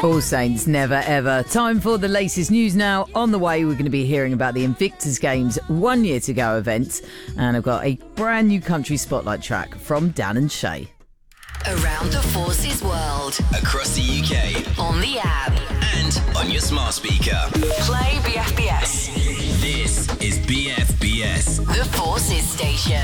All Saints, never ever. Time for the latest news now. On the way, we're going to be hearing about the Invictus Games 1 year to go event. And I've got a brand new country spotlight track from Dan and Shay. Around the Forces world. Across the UK. On the app. And on your smart speaker. Play BFBS. This is BFBS. The Forces station.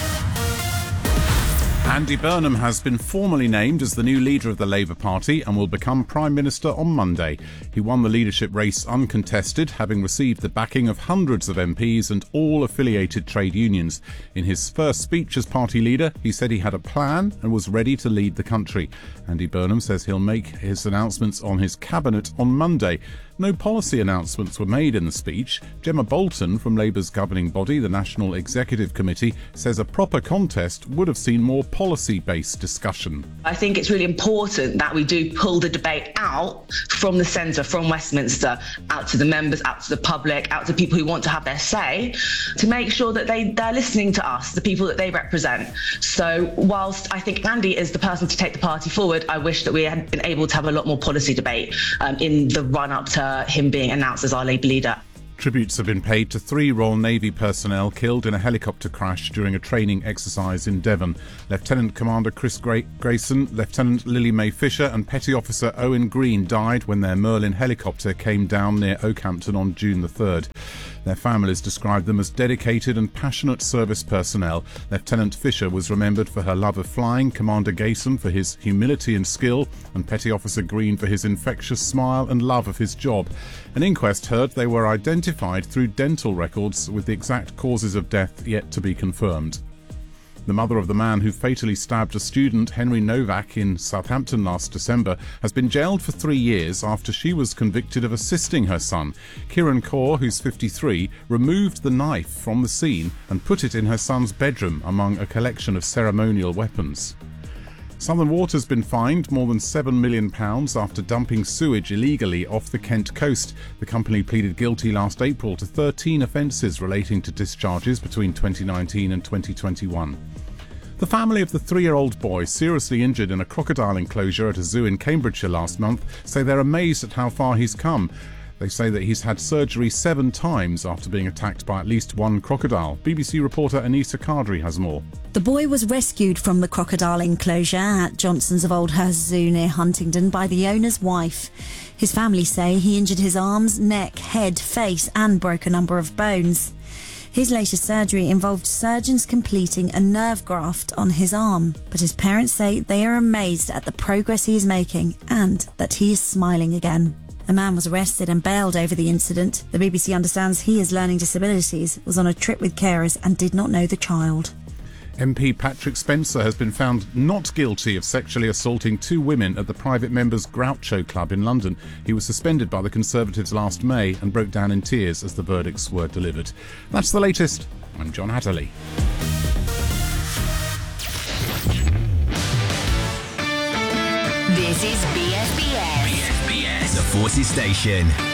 Andy Burnham has been formally named as the new leader of the Labour Party and will become Prime Minister on Monday. He won the leadership race uncontested, having received the backing of hundreds of MPs and all affiliated trade unions. In his first speech as party leader, he said he had a plan and was ready to lead the country. Andy Burnham says he'll make his announcements on his cabinet on Monday. No policy announcements were made in the speech. Gemma Bolton from Labour's governing body, the National Executive Committee, says a proper contest would have seen more policy-based discussion. I think it's really important that we do pull the debate out from the centre, from Westminster, out to the members, out to the public, out to people who want to have their say, to make sure that they're listening to us, the people that they represent. So whilst I think Andy is the person to take the party forward, I wish that we had been able to have a lot more policy debate in the run-up to him being announced as our Labour leader. Tributes have been paid to 3 Royal Navy personnel killed in a helicopter crash during a training exercise in Devon. Lieutenant Commander Chris Grayson, Lieutenant Lily Mae Fisher and Petty Officer Owen Green died when their Merlin helicopter came down near Oakhampton on June the 3rd. Their families described them as dedicated and passionate service personnel. Lieutenant Fisher was remembered for her love of flying, Commander Gayson for his humility and skill, and Petty Officer Green for his infectious smile and love of his job. An inquest heard they were identified through dental records, with the exact causes of death yet to be confirmed. The mother of the man who fatally stabbed a student, Henry Novak, in Southampton last December, has been jailed for 3 years after she was convicted of assisting her son. Kieran Kaur, who's 53, removed the knife from the scene and put it in her son's bedroom among a collection of ceremonial weapons. Southern Water's been fined more than £7 million after dumping sewage illegally off the Kent coast. The company pleaded guilty last April to 13 offences relating to discharges between 2019 and 2021. The family of the 3-year-old boy seriously injured in a crocodile enclosure at a zoo in Cambridgeshire last month say they're amazed at how far he's come. They say that he's had surgery 7 times after being attacked by at least one crocodile. BBC reporter Anissa Kadri has more. The boy was rescued from the crocodile enclosure at Johnson's of Oldhurst Zoo near Huntingdon by the owner's wife. His family say he injured his arms, neck, head, face and broke a number of bones. His latest surgery involved surgeons completing a nerve graft on his arm, but his parents say they are amazed at the progress he is making and that he is smiling again. A man was arrested and bailed over the incident. The BBC understands he has learning disabilities, was on a trip with carers and did not know the child. MP Patrick Spencer has been found not guilty of sexually assaulting 2 women at the private members' Groucho Club in London. He was suspended by the Conservatives last May and broke down in tears as the verdicts were delivered. That's the latest. I'm John Hatterley. This is BFBS. BFBS. The Forces station.